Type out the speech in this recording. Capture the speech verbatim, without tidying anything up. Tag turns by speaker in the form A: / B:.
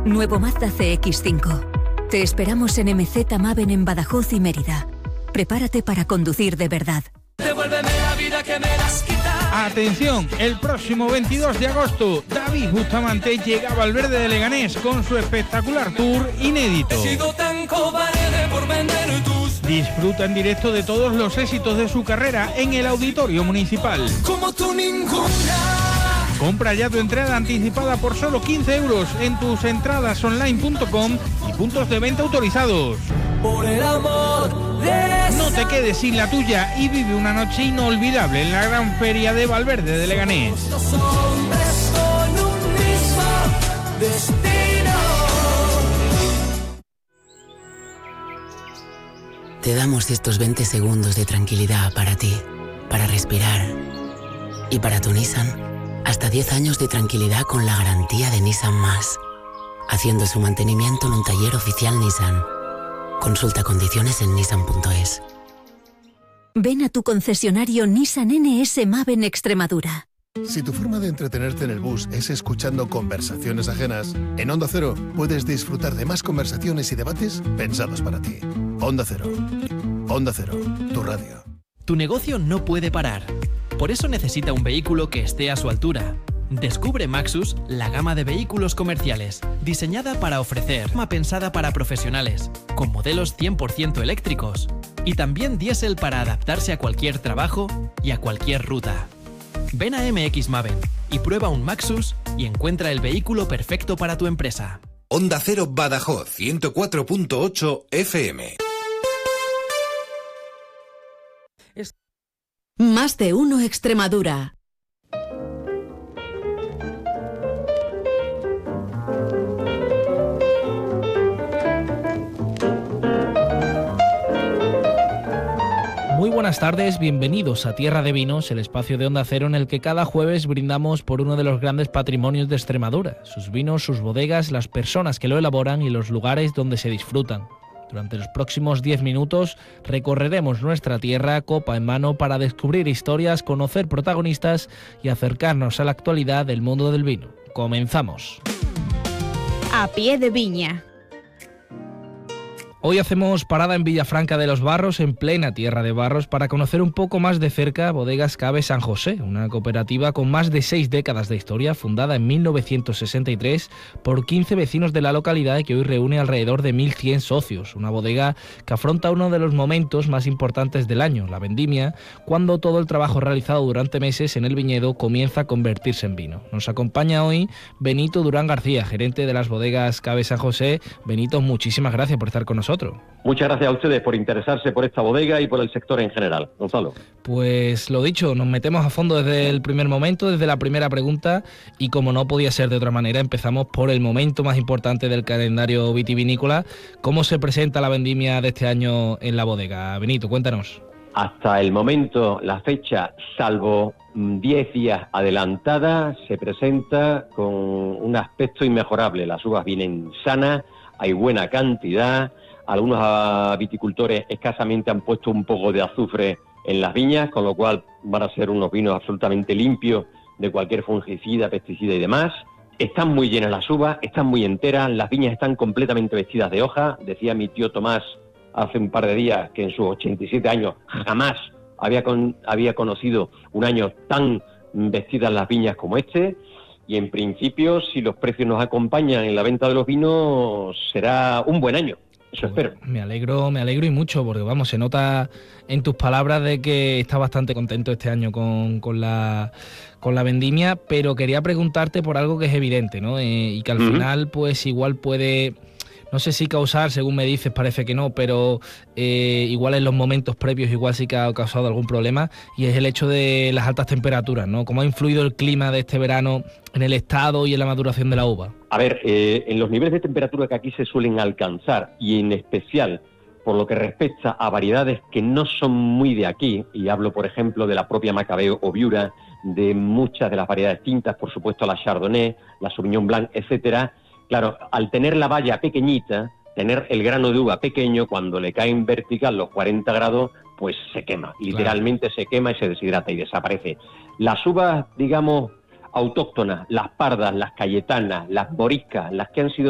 A: Nuevo Mazda C X cinco. Te esperamos en M Z Maven en Badajoz y Mérida. Prepárate para conducir de verdad.
B: Devuélveme la vida que me las quita.
C: Atención, el próximo veintidós de agosto, David Bustamante llega a Valverde de Leganés con su espectacular tour inédito.
B: He sido tan cobarde por vender tus...
C: Disfruta en directo de todos los éxitos de su carrera en el Auditorio Municipal.
B: Como tú ninguna.
C: Compra ya tu entrada anticipada por solo quince euros en tus entradas online punto com y puntos de venta autorizados.
B: Por el amor de...
C: No te quedes sin la tuya y vive una noche inolvidable en la gran feria de Valverde de Leganés.
B: Los hombres con un mismo destino.
D: Te damos estos veinte segundos de tranquilidad para ti, para respirar. Y para tu Nissan, hasta diez años de tranquilidad con la garantía de Nissan Más, haciendo su mantenimiento en un taller oficial Nissan. Consulta condiciones en nissan punto es.
A: Ven a tu concesionario Nissan N S Maven Extremadura.
E: Si tu forma de entretenerte en el bus es escuchando conversaciones ajenas, en Onda Cero puedes disfrutar de más conversaciones y debates pensados para ti. Onda Cero. Onda Cero, tu radio.
F: Tu negocio no puede parar. Por eso necesita un vehículo que esté a su altura. Descubre Maxus, la gama de vehículos comerciales, diseñada para ofrecer, gama pensada para profesionales, con modelos cien por ciento eléctricos y también diésel para adaptarse a cualquier trabajo y a cualquier ruta. Ven a M X Maven y prueba un Maxus y encuentra el vehículo perfecto para tu empresa.
G: Onda Cero Badajoz, ciento cuatro punto ocho F M.
H: Más de uno Extremadura.
I: Muy buenas tardes, bienvenidos a Tierra de Vinos, el espacio de Onda Cero en el que cada jueves brindamos por uno de los grandes patrimonios de Extremadura, sus vinos, sus bodegas, las personas que lo elaboran y los lugares donde se disfrutan. Durante los próximos diez minutos recorreremos nuestra tierra copa en mano para descubrir historias, conocer protagonistas y acercarnos a la actualidad del mundo del vino. Comenzamos.
J: A pie de viña.
I: Hoy hacemos parada en Villafranca de los Barros, en plena tierra de barros, para conocer un poco más de cerca Bodegas Cabe San José, una cooperativa con más de seis décadas de historia, fundada en mil novecientos sesenta y tres por quince vecinos de la localidad y que hoy reúne alrededor de mil cien socios. Una bodega que afronta uno de los momentos más importantes del año, la vendimia, cuando todo el trabajo realizado durante meses en el viñedo comienza a convertirse en vino. Nos acompaña hoy Benito Durán García, gerente de las Bodegas Cabe San José. Benito, muchísimas gracias por estar con nosotros.
K: Muchas gracias a ustedes por interesarse por esta bodega y por el sector en general. Gonzalo.
I: Pues lo dicho, nos metemos a fondo desde el primer momento, desde la primera pregunta, y como no podía ser de otra manera, empezamos por el momento más importante del calendario vitivinícola. ¿Cómo se presenta la vendimia de este año en la bodega? Benito, cuéntanos.
K: Hasta el momento, la fecha, salvo diez días adelantada, se presenta con un aspecto inmejorable. Las uvas vienen sanas, hay buena cantidad. Algunos viticultores escasamente han puesto un poco de azufre en las viñas, con lo cual van a ser unos vinos absolutamente limpios de cualquier fungicida, pesticida y demás. Están muy llenas las uvas, están muy enteras, las viñas están completamente vestidas de hoja. Decía mi tío Tomás hace un par de días que en sus ochenta y siete años jamás había, con, había conocido un año tan vestidas las viñas como este. Y en principio, si los precios nos acompañan en la venta de los vinos, será un buen año. Eso espero.
I: Me alegro, me alegro y mucho, porque vamos, se nota en tus palabras de que estás bastante contento este año con, con la con la vendimia, pero quería preguntarte por algo que es evidente, ¿no? Eh, y que al uh-huh. final, pues igual puede, no sé si causar, según me dices, parece que no, pero eh, igual en los momentos previos igual sí que ha causado algún problema, y es el hecho de las altas temperaturas, ¿no? ¿Cómo ha influido el clima de este verano en el estado y en la maduración de la uva?
K: A ver, eh, en los niveles de temperatura que aquí se suelen alcanzar, y en especial por lo que respecta a variedades que no son muy de aquí, y hablo por ejemplo de la propia Macabeo o Viura, de muchas de las variedades tintas, por supuesto la Chardonnay, la Sauvignon Blanc, etcétera. Claro, al tener la valla pequeñita, tener el grano de uva pequeño, cuando le cae en vertical los cuarenta grados, pues se quema, literalmente claro. Se quema y se deshidrata y desaparece. Las uvas, digamos, autóctonas, las pardas, las cayetanas, las moriscas, las que han sido